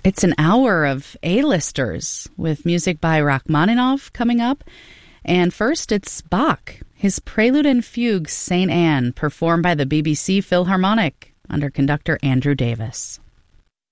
It's an hour of A-listers with music by Rachmaninoff coming up. And first, it's Bach, his Prelude and Fugue St. Anne, performed by the BBC Philharmonic under conductor Andrew Davis.